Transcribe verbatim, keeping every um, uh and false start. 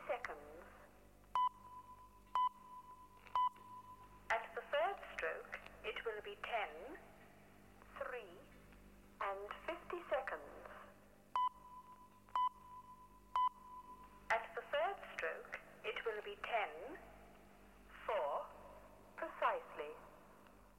seconds. At the third stroke, it will be ten, three, and fifty seconds. At the third stroke, it will be ten,